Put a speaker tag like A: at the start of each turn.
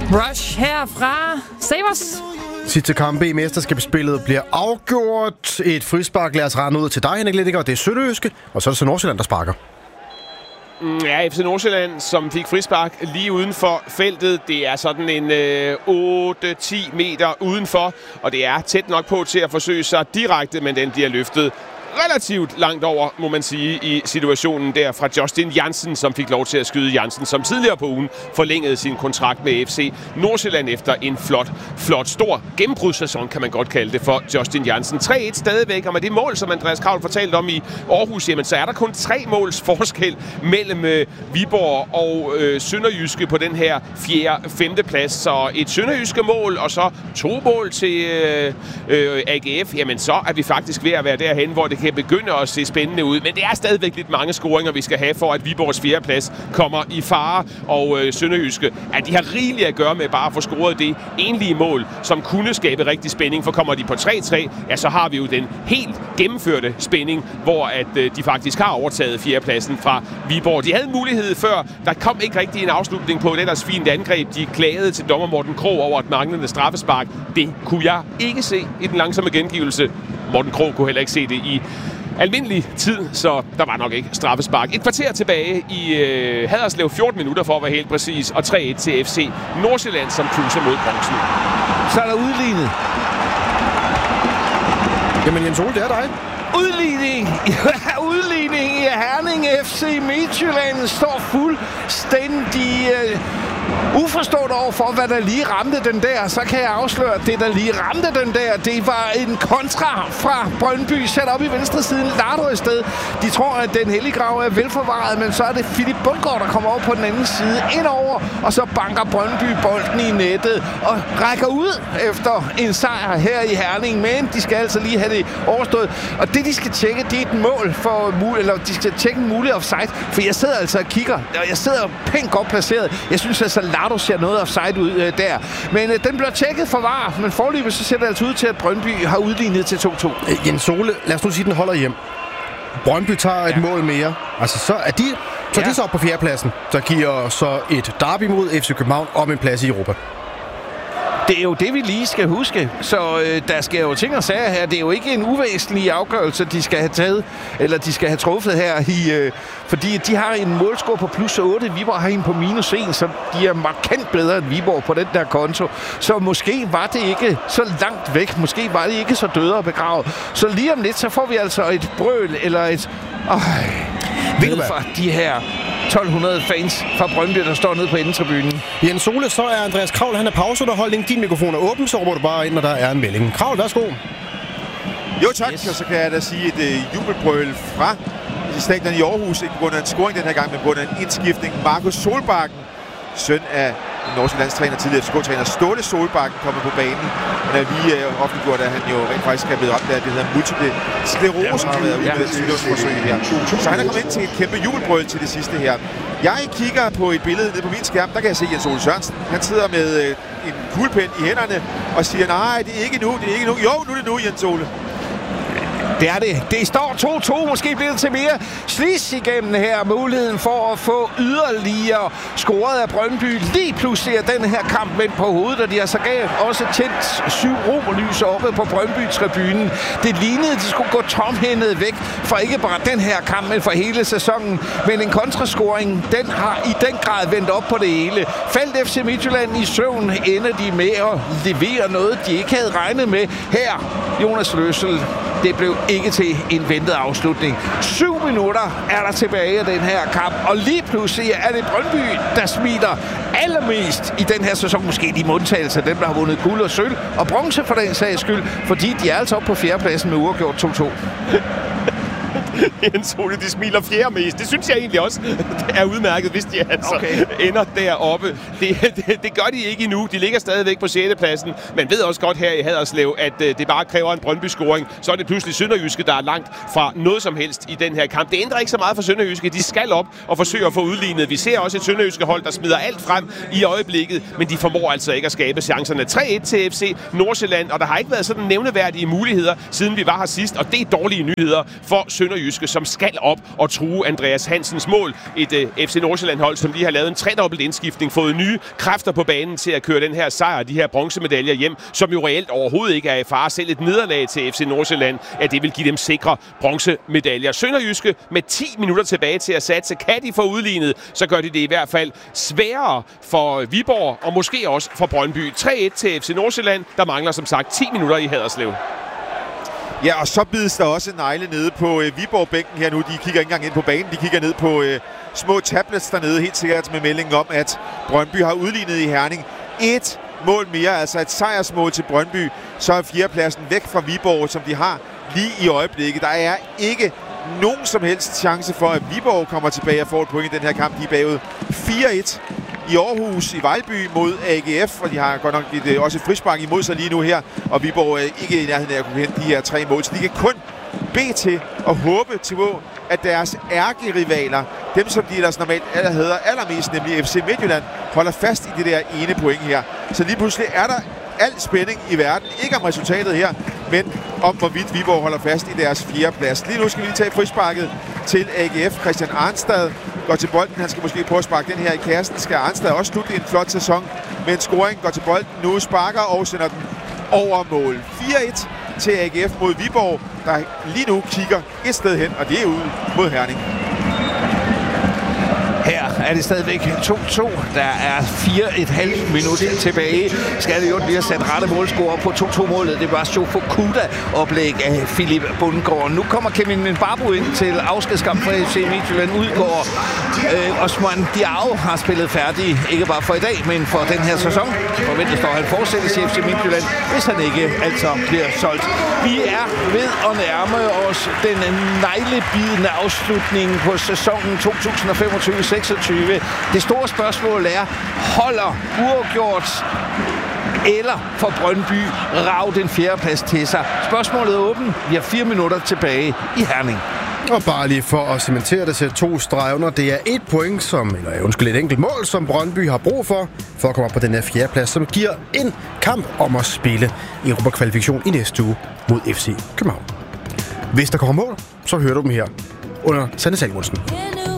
A: Rush her fra Savers.
B: Sidste kampe i mesterskabsspillet bliver afgjort. Et frispark lader os rende ud til dig, Henrik Lindinger. Det er Sønderjyske, og så er det så Nordsjælland, der sparker.
C: Ja, FC Nordsjælland, som fik frispark lige uden for feltet. Det er sådan en 8-10 meter udenfor, og det er tæt nok på til at forsøge sig direkte, men den bliver løftet relativt langt over, må man sige, i situationen der fra Justin Jansen, som fik lov til at skyde. Jansen, som tidligere på ugen forlængede sin kontrakt med FC Nordsjælland efter en flot, stor gennembrudssæson, kan man godt kalde det, for Justin Jansen. 3-1 stadigvæk, og med det mål, som Andreas Kraul fortalte om i Aarhus, jamen, så er der kun 3 måls forskel mellem Viborg og Sønderjyske på den her 4.-5. plads. Så et Sønderjyske mål, og så 2 mål til AGF, jamen så er vi faktisk ved at være derhen, hvor det kan begynde at se spændende ud. Men det er stadigvæk lidt mange scoringer, vi skal have, for at Viborgs 4. plads kommer i fare. Og Sønderjyske, at de har rigeligt at gøre med bare at få scoret det enlige mål, som kunne skabe rigtig spænding. For kommer de på 3-3, ja, så har vi jo den helt gennemførte spænding, hvor at de faktisk har overtaget 4. pladsen fra Viborg. De havde mulighed før. Der kom ikke rigtig en afslutning på det ellers fint angreb. De klagede til dommer Morten Krog over et manglende straffespark. Det kunne jeg ikke se i den langsomme gengivelse. Morten Krog kunne heller ikke se det i almindelig tid, så der var nok ikke straffespark. Et kvarter tilbage i Haderslev, 14 minutter for at være helt præcis, og 3-1 til FC Nordsjælland, som cruiser mod bronzen.
D: Så er der udlignet.
B: Jamen Jens Ole, det er dig.
D: Udligning! Udligning i Herning. FC Midtjylland står fuldstændig uforstående overfor, hvad der lige ramte den der. Så kan jeg afsløre, at det, der lige ramte den der, det var en kontra fra Brøndby, sat op i venstre siden, Lardo i sted. De tror, at den helliggrav er velforvaret, men så er det Philip Bundgaard, der kommer over på den anden side, indover, og så banker Brøndby bolden i nettet og rækker ud efter en sejr her i Herning, men de skal altså lige have det overstået. Og det, de skal tjekke, det er et mål for eller de skal tjekke en mulig offside, for jeg sidder altså og kigger, og jeg sidder pænt godt placeret. Jeg synes altså, Lardo ser noget offside ud der. Men den bliver tjekket for VAR, men forløbet så ser det altså ud til, at Brøndby har udlignet til 2-2.
B: Jens Ole, lad os nu sige, at den holder hjem. Brøndby tager et mål mere. Altså, så er de så op på 4. pladsen. Så giver så et derby mod FC København om en plads i Europa.
D: Det er jo det, vi lige skal huske. Så der skal jo ting og sager her. Det er jo ikke en uvæsentlig afgørelse, de skal have taget, eller de skal have truffet her i... fordi de har en målscore på +8. Viborg har en på -1, så de er markant bedre end Viborg på den der konto. Så måske var det ikke så langt væk. Måske var det ikke så døde og begravet. Så lige om lidt, så får vi altså et brøl, eller et... ved for de her 1200 fans fra Brøndby, der står nede på endetribunen.
B: Jens Ole, så er Andreas Kraul, han er pauseunderholdning. Din mikrofon er åben, så råber du bare ind, når der er en melding. Kraul, værsgo.
E: Jo tak, yes. Og så kan jeg da sige et jubelbrøl fra stadion i Aarhus. Ikke på grund af en scoring den her gang, men på grund af en indskiftning. Markus Solbakken, søn af den norske landstræner, tidligere FCK-træner Ståle Solbakken, kommer på banen. Han er lige offentliggjort, at han jo rent faktisk er blevet ramt af det hedder multiple sklerose, har været ude med sygdomsforsøg her. Så han er kommet ind til et kæmpe jubelbrøl til det sidste her. Jeg kigger på et billede nede på min skærm, der kan jeg se Jens Ole Sørensen. Han sidder med en kuglepen i hænderne og siger, nej, det er ikke nu, det er ikke nu. Jo, nu er det nu, Jens Ole.
D: Det er det. Det står 2-2. Måske bliver det til mere slis igennem her. Muligheden for at få yderligere scoret af Brøndby. Lige pludselig er den her kamp vendt på hovedet, og de har så også tændt 7 romerlys oppe på Brøndby-tribunen. Det lignede, at de skulle gå tomhændet væk for ikke bare den her kamp, men for hele sæsonen. Men en kontrascoring, den har i den grad vendt op på det hele. Faldt FC Midtjylland i søvn, ender de med at levere noget, de ikke havde regnet med. Her, Jonas Løssel. Det blev ikke til en ventet afslutning. 7 minutter er der tilbage af den her kamp, og lige pludselig er det Brøndby, der smiler allermest i den her sæson. Måske de undtagelser, dem der har vundet guld og sølv og bronze for den sags skyld, fordi de er altså oppe på 4. pladsen med uafgjort 2-2.
C: Jens Ole, de smiler fjerde mest. Det synes jeg egentlig også er udmærket, hvis de altså ender deroppe. Det gør de ikke endnu. De ligger stadigvæk på 6. pladsen, men ved også godt her i Haderslev, at det bare kræver en Brøndby-scoring. Så er det pludselig Sønderjyske, der er langt fra noget som helst i den her kamp. Det ændrer ikke så meget for Sønderjyske. De skal op og forsøge at få udlignet. Vi ser også et Sønderjyske hold, der smider alt frem i øjeblikket, men de formår altså ikke at skabe chancerne. 3-1 til FC Nordsjælland, og der har ikke været sådan nævneværdige muligheder, siden vi var her sidst, og det er dårlige nyheder for Sønderjyske, som skal op og true Andreas Hansens mål. Et FC Nordsjælland-hold, som lige har lavet en tredobbelt indskiftning, fået nye kræfter på banen til at køre den her sejr, de her bronzemedaljer hjem, som jo reelt overhovedet ikke er i fare. Selv et nederlag til FC Nordsjælland, at det vil give dem sikre bronzemedaljer. Sønderjyske med 10 minutter tilbage til at satse. Kan de få udlignet, så gør de det i hvert fald sværere for Viborg og måske også for Brøndby. 3-1 til FC Nordsjælland. Der mangler som sagt 10 minutter i Haderslev.
E: Ja, og så bides der også negle nede på Viborg-bænken her nu. De kigger ikke engang ind på banen. De kigger ned på små tablets dernede, helt sikkert med meldingen om, at Brøndby har udlignet i Herning. 1 mål mere, altså et sejrsmål til Brøndby. Så er fjerdepladsen væk fra Viborg, som de har lige i øjeblikket. Der er ikke nogen som helst chance for, at Viborg kommer tilbage og får et point i den her kamp. De er bagud 4-1 i Aarhus, i Vejlby mod AGF, og de har godt nok også et frispark imod sig lige nu her, og Viborg er ikke i nærheden af at kunne hente de her 3 mål, så de kan kun bede til og håbe til, at deres ærkerivaler, dem som de ellers normalt hedder allermest, nemlig FC Midtjylland, holder fast i det der ene point her. Så lige pludselig er der al spænding i verden, ikke om resultatet her, men om hvorvidt Viborg holder fast i deres 4. plads. Lige nu skal vi lige tage frisparket til AGF. Christian Arnstad går til bolden. Han skal måske prøve at sparke den her i kassen. Skal Arnstad også slutte en flot sæson med en scoring. Går til bolden nu, sparker og sender den over mål. 4-1 til AGF mod Viborg, der lige nu kigger et sted hen, og det er ude mod Herning.
D: Her er det stadigvæk 2-2. Der er 4,5 minutter tilbage. Skal det jo lige have sat rette målscorer på 2-2-målet. Det var Shofokuda-oplæg af Philip Bundgaard. Nu kommer Kevin Mbabu ind til afskedskamp for FC Midtjylland. Udgår Osman Diao har spillet færdig, ikke bare for i dag, men for den her sæson. Forventes dog, at han fortsætter i FC Midtjylland, hvis han ikke altså bliver solgt. Vi er ved at nærme os den neglebidende afslutning på sæsonen 2025-26. Det store spørgsmål er, holder uafgjort eller får Brøndby rav den 4. plads til sig? Spørgsmålet er åbent. Vi har 4 minutter tilbage i Herning.
B: Og bare lige for at cementere det til 2 streger under, det er 1 point, et enkelt mål, som Brøndby har brug for at komme op på den her 4. plads, som giver en kamp om at spille Europa-kvalifikation i næste uge mod FC København. Hvis der kommer mål, så hører du dem her under Sande Salmonsen.